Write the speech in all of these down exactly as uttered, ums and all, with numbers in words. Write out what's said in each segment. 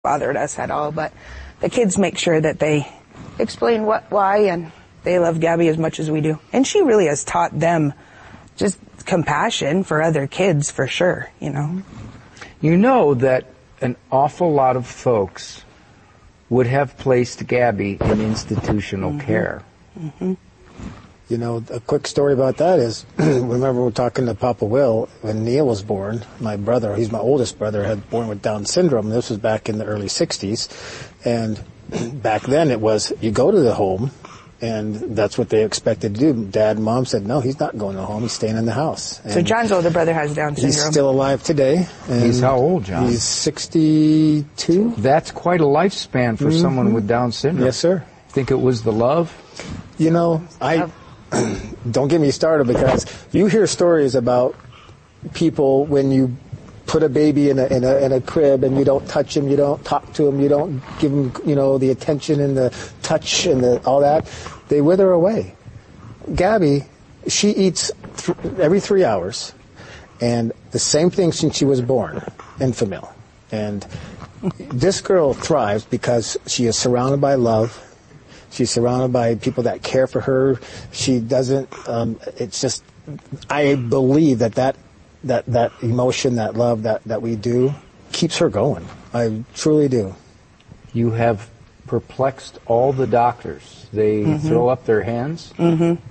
bothered us at all, but the kids make sure that they explain what, why, and they love Gabby as much as we do. And she really has taught them just compassion for other kids, for sure, you know. You know that an awful lot of folks would have placed Gabby in institutional mm-hmm. care. Mm-hmm. You know, a quick story about that is, remember we were talking to Papa Will, when Neil was born, my brother, he's my oldest brother, had born with Down syndrome. This was back in the early sixties. And back then it was, you go to the home, and that's what they expected to do. Dad and Mom said, no, he's not going to the home, he's staying in the house. And so John's older brother has Down syndrome. He's still alive today. And he's how old, John? He's sixty-two. That's quite a lifespan for mm-hmm. someone with Down syndrome. Yes, sir. Think it was the love? You know, I... Don't get me started, because you hear stories about people when you put a baby in a, in a in a crib and you don't touch him, you don't talk to him, you don't give him, you know, the attention and the touch and the, all that, they wither away. Gabby, she eats th- every three hours, and the same thing since she was born, Enfamil. And this girl thrives because she is surrounded by love. She's surrounded by people that care for her. She doesn't, um, it's just, I believe that that, that, that emotion, that love that, that we do keeps her going. I truly do. You have perplexed all the doctors. They mm-hmm. throw up their hands. Mm-hmm.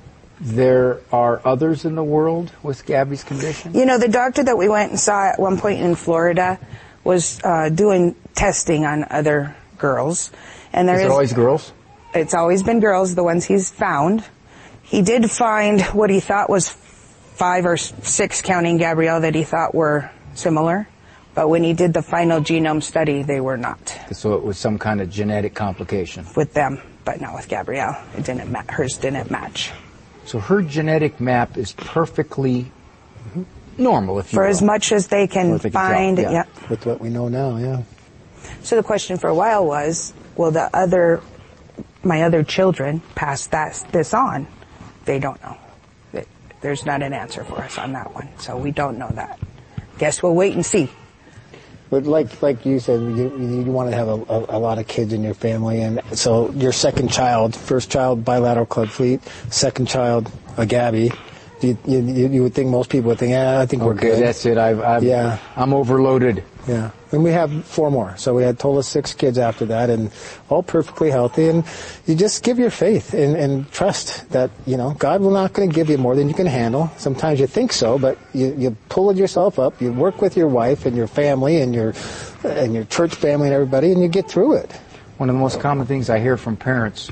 There are others in the world with Gabby's condition? You know, the doctor that we went and saw at one point in Florida was uh, doing testing on other girls. And there is, is it always girls? It's always been girls, the ones he's found. He did find what he thought was five or six, counting Gabrielle, that he thought were similar. But when he did the final genome study, they were not. So it was some kind of genetic complication? With them, but not with Gabrielle. It didn't ma- hers didn't match. So her genetic map is perfectly normal, if you For will. as much as they can find. Yeah. Yep. With what we know now, yeah. So the question for a while was, will the other... my other children pass that this on? They don't know. There's not an answer for us on that one, so we don't know that. Guess we'll wait and see. But like like you said, you, you want to have a, a, a lot of kids in your family, and so your second child, first child, bilateral club fleet, second child, a Gabby. You, you, you would think most people would think, yeah, I think we're okay, good. That's it. I've, I've, yeah. I'm overloaded. Yeah. And we have four more. So we had total of six kids after that, and all perfectly healthy. And you just give your faith and, and trust that, you know, God will not going to give you more than you can handle. Sometimes you think so, but you, you pull it yourself up. You work with your wife and your family and your, and your church family and everybody, and you get through it. One of the most common things I hear from parents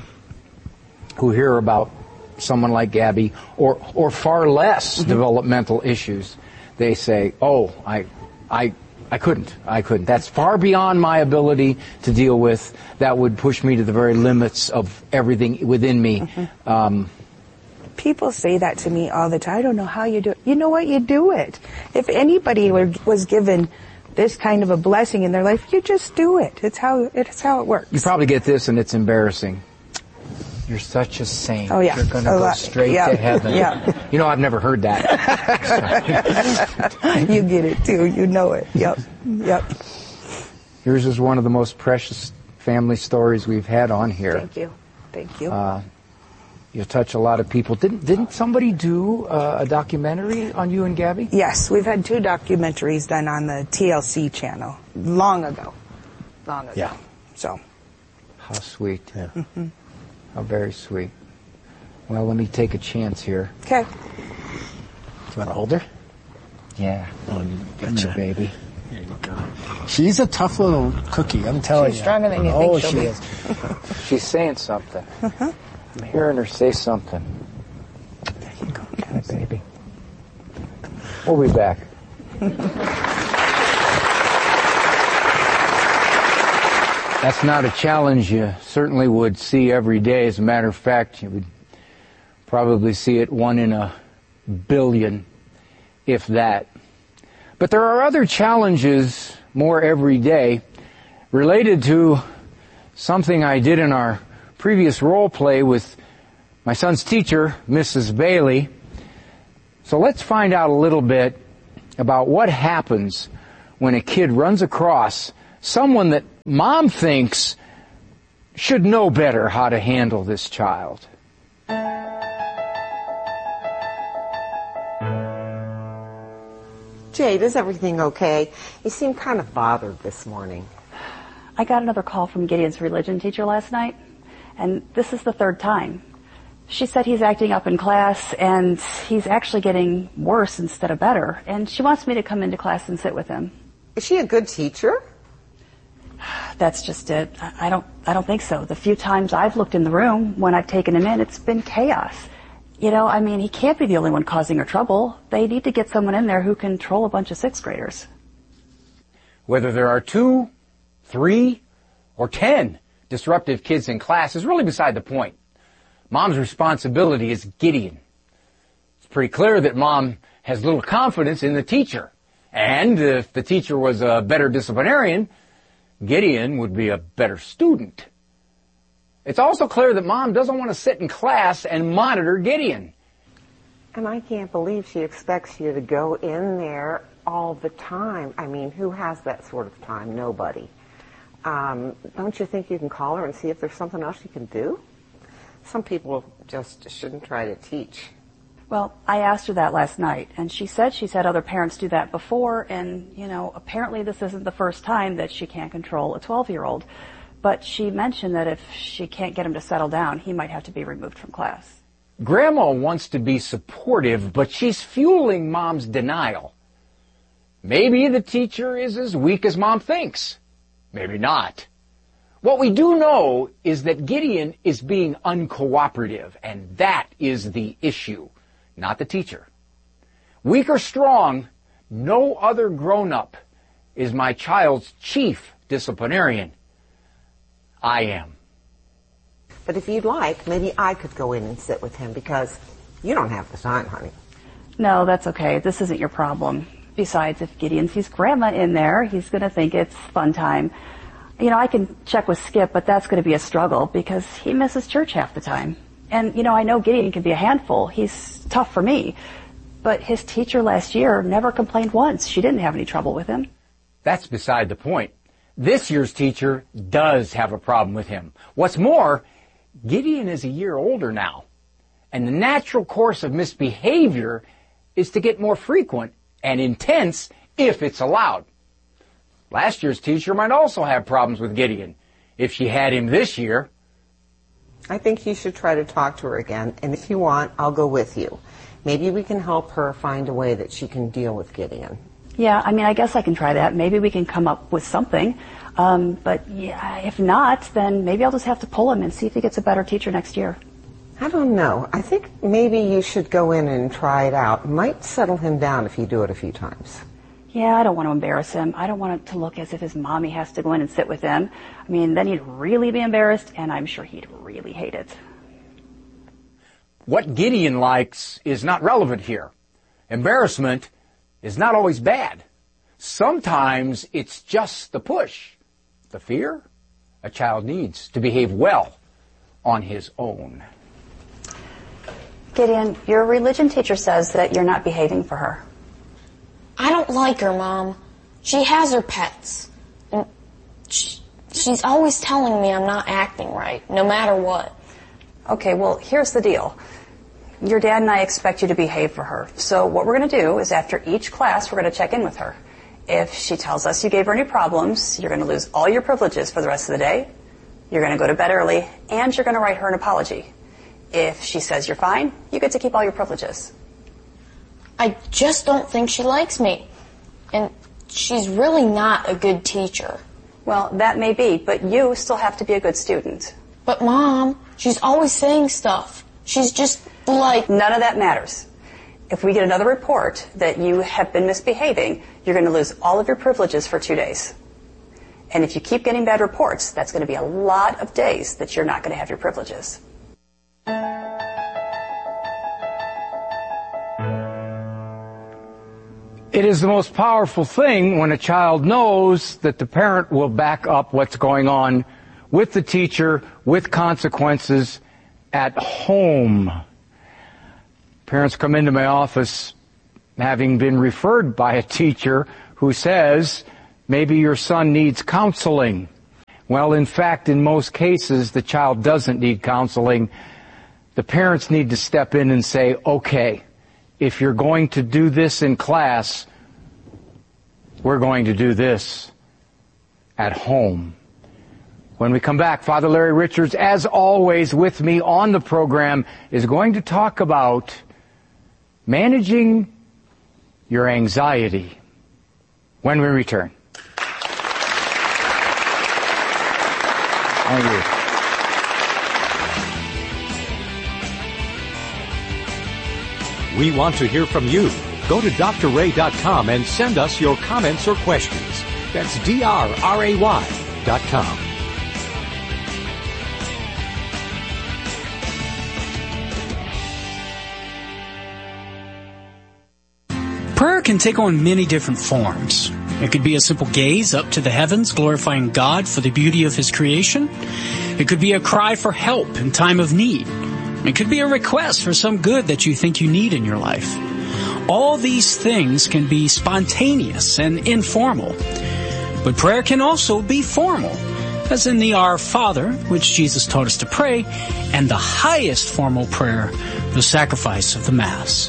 who hear about someone like Gabby, or or far less mm-hmm. developmental issues, they say, "Oh, I, I, I couldn't, I couldn't. That's far beyond my ability to deal with. That would push me to the very limits of everything within me." Mm-hmm. Um, People say that to me all the time. I don't know how you do it. You know what? You do it. If anybody were, was given this kind of a blessing in their life, you just do it. It's how it's how it works. You probably get this, and it's embarrassing. You're such a saint. Oh, yeah. You're going to go lot. straight yeah. to heaven. Yeah. You know, I've never heard that. You get it, too. You know it. Yep. Yep. Yours is one of the most precious family stories we've had on here. Thank you. Thank you. Uh, you touch a lot of people. Didn't didn't somebody do uh, a documentary on you and Gabby? Yes. We've had two documentaries done on the T L C channel long ago. Long ago. Yeah. So. How sweet. Yeah. Mm-hmm. How very sweet. Well, let me take a chance here. Okay. You want to hold her? Yeah. Oh, you Gotcha, baby. There you go. She's a tough little cookie, I'm telling She's you. She's stronger than you oh, think she'll she be. is. She's saying something. Uh-huh. I'm hearing her say something. There you go. Okay, baby. We'll be back. That's not a challenge you certainly would see every day. As a matter of fact, you would probably see it one in a billion, if that. But there are other challenges more every day related to something I did in our previous role play with my son's teacher, Missus Bailey. So let's find out a little bit about what happens when a kid runs across someone that Mom thinks should know better how to handle this child. Jade, is everything okay? You seem kind of bothered this morning. I got another call from Gideon's religion teacher last night, and this is the third time. She said he's acting up in class, and he's actually getting worse instead of better, and she wants me to come into class and sit with him. Is she a good teacher? That's just it. I don't, I don't think so. The few times I've looked in the room when I've taken him in, it's been chaos. You know, I mean, he can't be the only one causing her trouble. They need to get someone in there who can control a bunch of sixth graders. Whether there are two, three, or ten disruptive kids in class is really beside the point. Mom's responsibility is Gideon. It's pretty clear that Mom has little confidence in the teacher. And if the teacher was a better disciplinarian, Gideon would be a better student. It's also clear that Mom doesn't want to sit in class and monitor Gideon. And I can't believe she expects you to go in there all the time. I mean, who has that sort of time? Nobody. Um, don't you think you can call her and see if there's something else you can do? Some people just shouldn't try to teach. Well, I asked her that last night, and she said she's had other parents do that before, and, you know, apparently this isn't the first time that she can't control a twelve-year-old. But she mentioned that if she can't get him to settle down, he might have to be removed from class. Grandma wants to be supportive, but she's fueling Mom's denial. Maybe the teacher is as weak as Mom thinks. Maybe not. What we do know is that Gideon is being uncooperative, and that is the issue, not the teacher. Weak or strong, no other grown-up is my child's chief disciplinarian. I am. But if you'd like, maybe I could go in and sit with him, because you don't have the time, honey. No, that's okay. This isn't your problem. Besides, if Gideon sees Grandma in there, he's going to think it's fun time. You know, I can check with Skip, but that's going to be a struggle because he misses church half the time. And, you know, I know Gideon can be a handful. He's tough for me. But his teacher last year never complained once. She didn't have any trouble with him. That's beside the point. This year's teacher does have a problem with him. What's more, Gideon is a year older now, and the natural course of misbehavior is to get more frequent and intense if it's allowed. Last year's teacher might also have problems with Gideon if she had him this year. I think you should try to talk to her again, and if you want, I'll go with you. Maybe we can help her find a way that she can deal with Gideon. Yeah, I mean, I guess I can try that. Maybe we can come up with something. Um, but yeah, if not, then maybe I'll just have to pull him and see if he gets a better teacher next year. I don't know. I think maybe you should go in and try it out. Might settle him down if you do it a few times. Yeah, I don't want to embarrass him. I don't want it to look as if his mommy has to go in and sit with him. I mean, then he'd really be embarrassed, and I'm sure he'd really hate it. What Gideon likes is not relevant here. Embarrassment is not always bad. Sometimes it's just the push, the fear a child needs to behave well on his own. Gideon, your religion teacher says that you're not behaving for her. I don't like her, Mom. She has her pets. And she, she's always telling me I'm not acting right, no matter what. Okay, well, here's the deal. Your dad and I expect you to behave for her. So what we're going to do is after each class, we're going to check in with her. If she tells us you gave her any problems, you're going to lose all your privileges for the rest of the day. You're going to go to bed early, and you're going to write her an apology. If she says you're fine, you get to keep all your privileges. I just don't think she likes me. And she's really not a good teacher. Well, that may be, but you still have to be a good student. But Mom, she's always saying stuff. She's just like... None of that matters. If we get another report that you have been misbehaving, you're going to lose all of your privileges for two days. And if you keep getting bad reports, that's going to be a lot of days that you're not going to have your privileges. It is the most powerful thing when a child knows that the parent will back up what's going on with the teacher, with consequences at home. Parents come into my office having been referred by a teacher who says, maybe your son needs counseling. Well, in fact, in most cases, the child doesn't need counseling. The parents need to step in and say, okay, if you're going to do this in class, we're going to do this at home. When we come back, Father Larry Richards, as always, with me on the program, is going to talk about managing your anxiety when we return. Thank you. We want to hear from you. Go to D R ray dot com and send us your comments or questions. That's D R R A Y dot com. Prayer can take on many different forms. It could be a simple gaze up to the heavens, glorifying God for the beauty of His creation. It could be a cry for help in time of need. It could be a request for some good that you think you need in your life. All these things can be spontaneous and informal. But prayer can also be formal, as in the Our Father, which Jesus taught us to pray, and the highest formal prayer, the sacrifice of the Mass.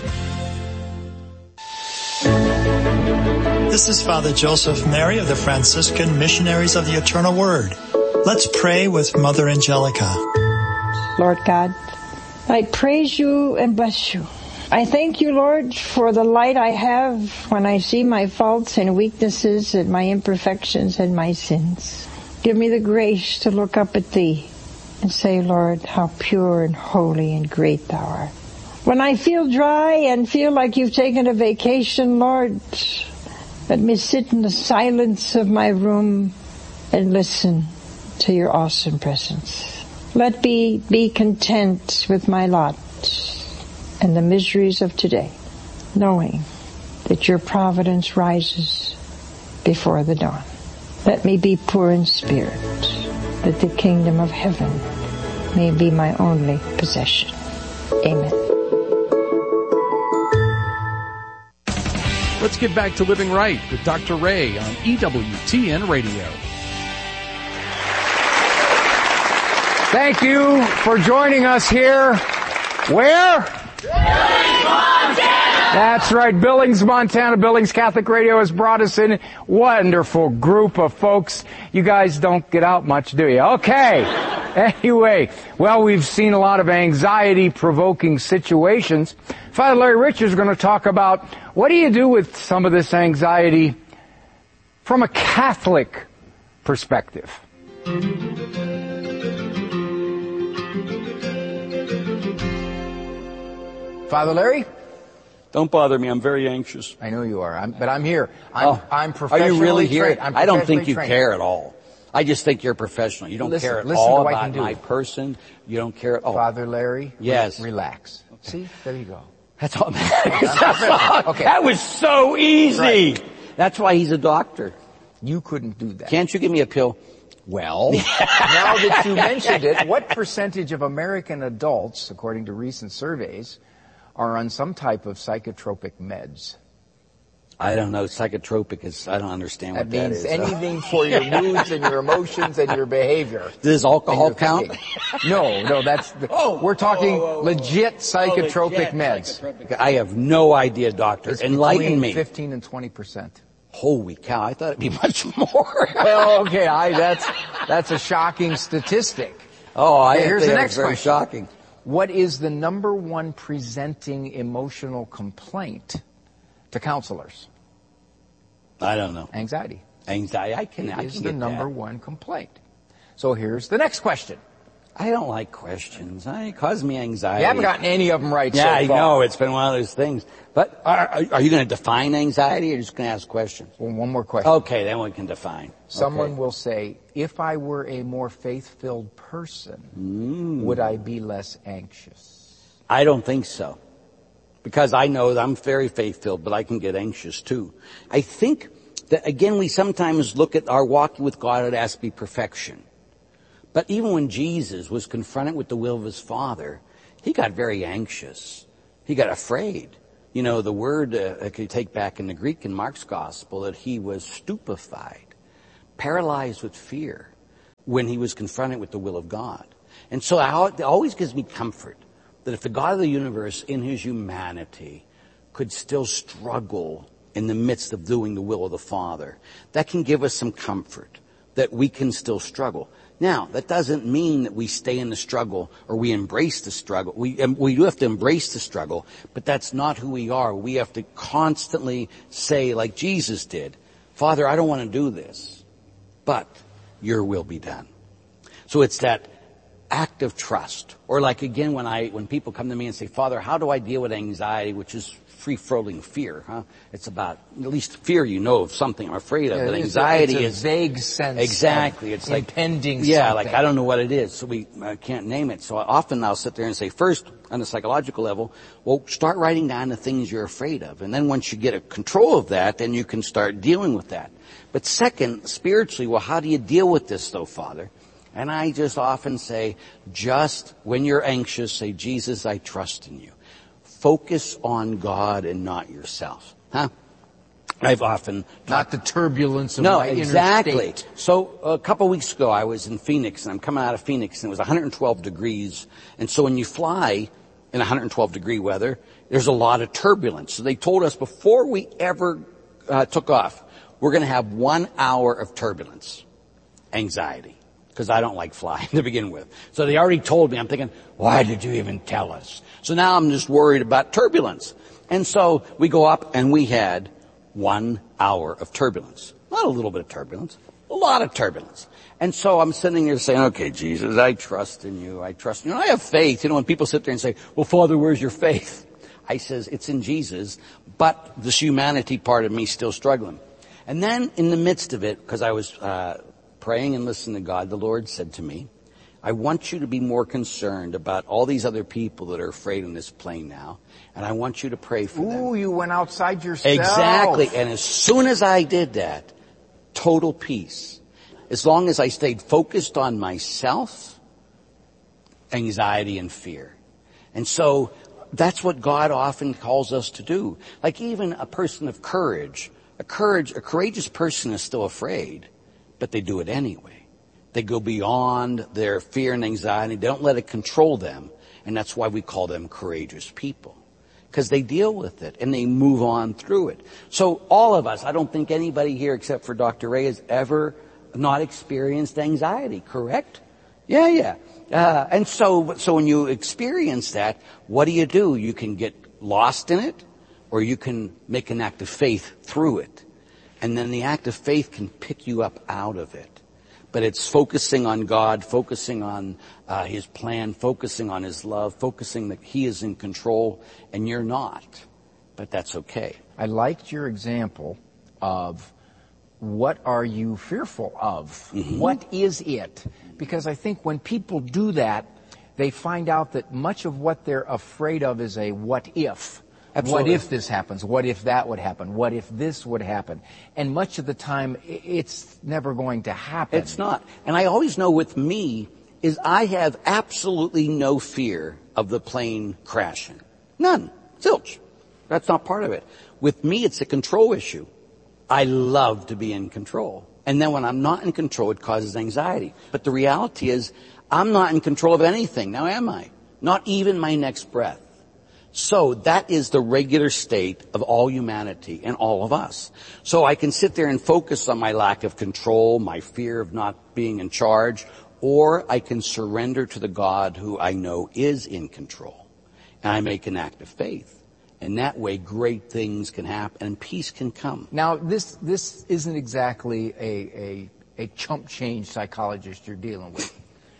This is Father Joseph Mary of the Franciscan Missionaries of the Eternal Word. Let's pray with Mother Angelica. Lord God, I praise you and bless you. I thank you, Lord, for the light I have when I see my faults and weaknesses and my imperfections and my sins. Give me the grace to look up at Thee and say, Lord, how pure and holy and great Thou art. When I feel dry and feel like you've taken a vacation, Lord, let me sit in the silence of my room and listen to your awesome presence. Let me be content with my lot and the miseries of today, knowing that your providence rises before the dawn. Let me be poor in spirit, that the kingdom of heaven may be my only possession. Amen. Let's get back to Living Right with Doctor Ray on E W T N Radio. Thank you for joining us here. Where? Billings, Montana! That's right, Billings, Montana. Billings Catholic Radio has brought us in. Wonderful group of folks. You guys don't get out much, do you? Okay. Anyway, well, we've seen a lot of anxiety-provoking situations. Father Larry Richards is going to talk about what do you do with some of this anxiety from a Catholic perspective. Father Larry? Don't bother me. I'm very anxious. I know you are, I'm, but I'm here. I'm, oh, I'm professionally Are you really here? trained. I don't think you trained. care at all. I just think you're a professional. You don't listen, care at listen all to what I about can do. my person. You don't care at all. Father Larry? Yes. Re- relax. Okay. See? There you go. That's all. That's all. Okay. That was so easy. Right. That's why he's a doctor. You couldn't do that. Can't you give me a pill? Well, now that you mentioned it, what percentage of American adults, according to recent surveys, are on some type of psychotropic meds? I don't know. Psychotropic is, I don't understand what that is. That means anything for your moods and your emotions and your behavior. Does alcohol count? No, no, that's, the, oh, we're talking oh, oh, oh, legit psychotropic oh, meds. Psychotropic. I have no idea, doctor. It's Enlighten me. fifteen and twenty percent. Holy cow, I thought it'd be much more. Well, okay, I, that's, that's a shocking statistic. Oh, I okay, here's the next very question. Shocking. What is the number one presenting emotional complaint to counselors? I don't know. Anxiety. Anxiety. I can. It I is can the get number that. one complaint. So here's the next question. I don't like questions. I cause me anxiety. You haven't gotten any of them right yeah, so far. I know. It's been one of those things. But are, are you going to define anxiety, or are you just going to ask questions? Well, one more question. Okay, then we can define. Someone okay. will say, if I were a more faith-filled person, mm. would I be less anxious? I don't think so. Because I know that I'm very faith-filled, but I can get anxious too. I think that, again, we sometimes look at our walk with God, it has to be perfection. But even when Jesus was confronted with the will of his Father, he got very anxious. He got afraid. You know, the word uh, I could take back in the Greek in Mark's Gospel that he was stupefied, paralyzed with fear. when he was confronted with the will of God. And so it always gives me comfort that if the God of the universe in his humanity could still struggle in the midst of doing the will of the Father, that can give us some comfort that we can still struggle. Now, that doesn't mean that we stay in the struggle or we embrace the struggle. We, we do have to embrace the struggle, but that's not who we are. We have to constantly say, like Jesus did, Father, I don't want to do this, but your will be done. So it's that act of trust. Or like again, when I, when people come to me and say, Father, how do I deal with anxiety, which is free-floating fear, huh? It's about, at least fear you know of something I'm afraid of, yeah, but it's anxiety a, it's a is vague sense exactly. of it's like impending yeah, something. like I don't know what it is, so we I can't name it. So often I'll sit there and say, first, on a psychological level, well, start writing down the things you're afraid of, and then once you get a control of that, then you can start dealing with that. But second, spiritually, well, how do you deal with this, though, Father? And I just often say, just when you're anxious, say, Jesus, I trust in you. Focus on God and not yourself. Huh? I've often... Not the turbulence of no, my exactly. inner state. So a couple of weeks ago, I was in Phoenix, and I'm coming out of Phoenix, and it was one hundred twelve degrees. And so when you fly in one hundred twelve degree weather, there's a lot of turbulence. So they told us before we ever uh, took off, we're going to have one hour of turbulence, anxiety. Because I don't like flying to begin with. So they already told me. I'm thinking, why did you even tell us? So now I'm just worried about turbulence. And so we go up and we had one hour of turbulence. Not a little bit of turbulence, a lot of turbulence. And so I'm sitting here saying, okay, Jesus, I trust in you. I trust in you. And I have faith. You know, when people sit there and say, well, Father, where's your faith? I says, it's in Jesus, but this humanity part of me still struggling. And then in the midst of it, because I was, uh, praying and listening to God, the Lord said to me, I want you to be more concerned about all these other people that are afraid on this plane now, and I want you to pray for Ooh, them. Ooh, you went outside yourself. Exactly. And as soon as I did that, total peace. As long as I stayed focused on myself, anxiety and fear. And so that's what God often calls us to do. Like even a person of courage, a courage, a courageous person is still afraid, but they do it anyway. They go beyond their fear and anxiety. They don't let it control them. And that's why we call them courageous people. Because they deal with it and they move on through it. So all of us, I don't think anybody here except for Doctor Ray has ever not experienced anxiety, correct? Yeah, yeah. Uh, and so, so when you experience that, what do you do? You can get lost in it, or you can make an act of faith through it. And then the act of faith can pick you up out of it. But it's focusing on God, focusing on uh, His plan, focusing on His love, focusing that He is in control and you're not. But that's okay. I liked your example of what are you fearful of? Mm-hmm. What is it? Because I think when people do that, they find out that much of what they're afraid of is a what if. Absolutely. What if this happens? What if that would happen? What if this would happen? And much of the time, it's never going to happen. It's not. And I always know with me is I have absolutely no fear of the plane crashing. None. Zilch. That's not part of it. With me, it's a control issue. I love to be in control. And then when I'm not in control, it causes anxiety. But the reality is, I'm not in control of anything. Now am I? Not even my next breath. So that is the regular state of all humanity and all of us. So I can sit there and focus on my lack of control, my fear of not being in charge, or I can surrender to the God who I know is in control. And I make an act of faith. And that way great things can happen and peace can come. Now this, this isn't exactly a, a, a chump change psychologist you're dealing with.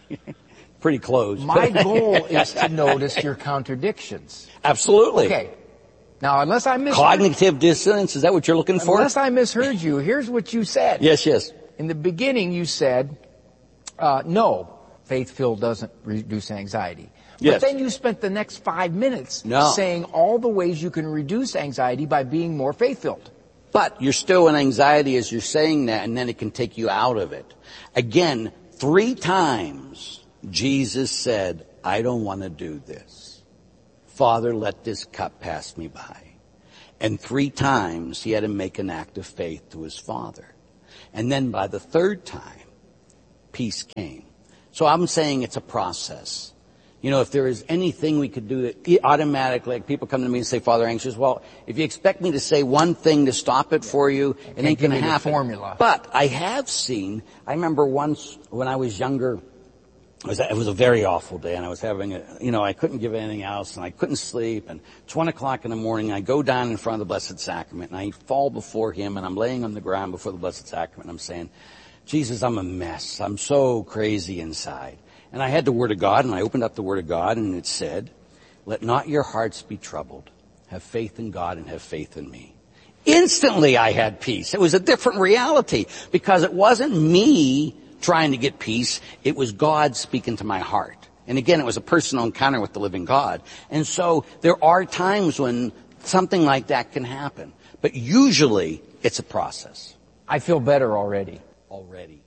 Pretty close. My goal is to notice your contradictions. Absolutely. Okay. Now, unless I misheard... Cognitive dissonance, is that what you're looking for? Unless I misheard you, here's what you said. Yes, yes. In the beginning, you said, uh, no, faith-filled doesn't reduce anxiety. Yes. But then you spent the next five minutes no. saying all the ways you can reduce anxiety by being more faith-filled. But you're still in anxiety as you're saying that, and then it can take you out of it. Again, three times Jesus said, I don't want to do this. Father, let this cup pass me by. And three times he had to make an act of faith to his Father. And then by the third time, peace came. So I'm saying it's a process. You know, if there is anything we could do that automatically, like people come to me and say, Father Anxious, well, if you expect me to say one thing to stop it for you, it ain't going to happen. Formula. But I have seen, I remember once when I was younger, it was, it was a very awful day, and I was having a, you know, I couldn't give anything else, and I couldn't sleep, and it's one o'clock in the morning, I go down in front of the Blessed Sacrament, and I fall before Him, and I'm laying on the ground before the Blessed Sacrament, and I'm saying, Jesus, I'm a mess. I'm so crazy inside. And I had the Word of God, and I opened up the Word of God, and it said, let not your hearts be troubled. Have faith in God and have faith in me. Instantly I had peace. It was a different reality because it wasn't me trying to get peace. It was God speaking to my heart. And again, it was a personal encounter with the living God. And so there are times when something like that can happen. But usually it's a process. I feel better already. Already.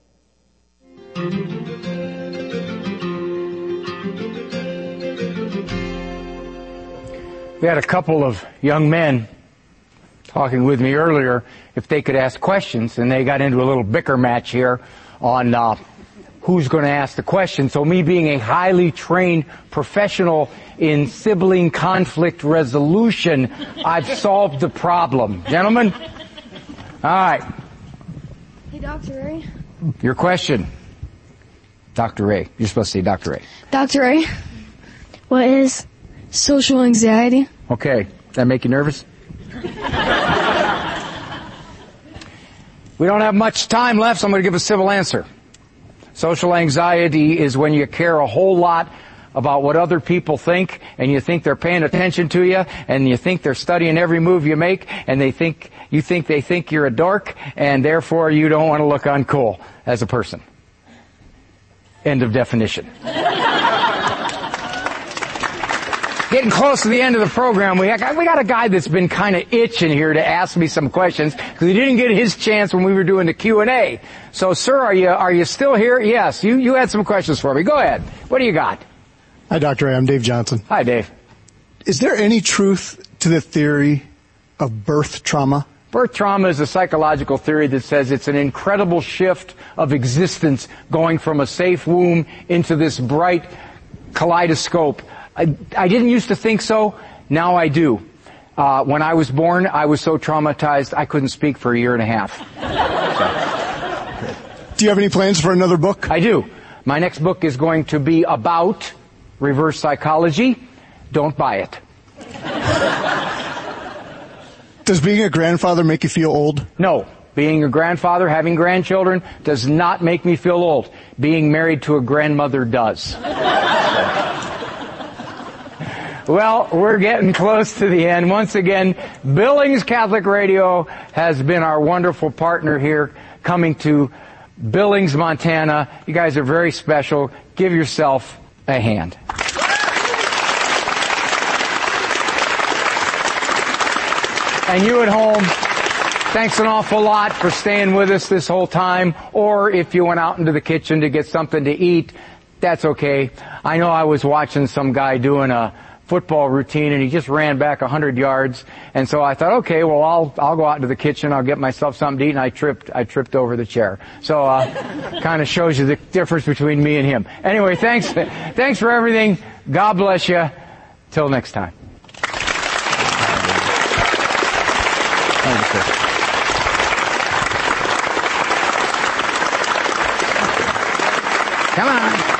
We had a couple of young men talking with me earlier if they could ask questions, and they got into a little bicker match here on uh, who's going to ask the question. So me being a highly trained professional in sibling conflict resolution, I've solved the problem. Gentlemen? All right. Hey, Doctor Ray. Your question. Doctor Ray. You're supposed to say Doctor Ray. Doctor Ray, what is social anxiety? Okay. Does that make you nervous? We don't have much time left, so I'm going to give a civil answer. Social anxiety is when you care a whole lot about what other people think, and you think they're paying attention to you, and you think they're studying every move you make, and they think you think they think you're a dork, and therefore you don't want to look uncool as a person. End of definition. Getting close to the end of the program, we got, we got a guy that's been kind of itching here to ask me some questions because he didn't get his chance when we were doing the Q and A. So, sir, are you are you still here? Yes, you you had some questions for me. Go ahead. What do you got? Hi, Doctor Ray. I'm Dave Johnson. Hi, Dave. Is there any truth to the theory of birth trauma? Birth trauma is a psychological theory that says it's an incredible shift of existence going from a safe womb into this bright kaleidoscope. I, I didn't used to think so. Now I do. Uh, when I was born, I was so traumatized I couldn't speak for a year and a half. So. Do you have any plans for another book? I do. My next book is going to be about reverse psychology. Don't buy it. Does being a grandfather make you feel old? No. Being a grandfather, having grandchildren, does not make me feel old. Being married to a grandmother does. Well, we're getting close to the end. Once again, Billings Catholic Radio has been our wonderful partner here, coming to Billings, Montana. You guys are very special. Give yourself a hand. And you at home, thanks an awful lot for staying with us this whole time. Or if you went out into the kitchen to get something to eat, that's okay. I know I was watching some guy doing a football routine, and he just ran back a hundred yards. And so I thought, okay, well, I'll I'll go out into the kitchen. I'll get myself something to eat. And I tripped I tripped over the chair. So uh, kind of shows you the difference between me and him. Anyway, thanks thanks for everything. God bless you. Till next time. Come on.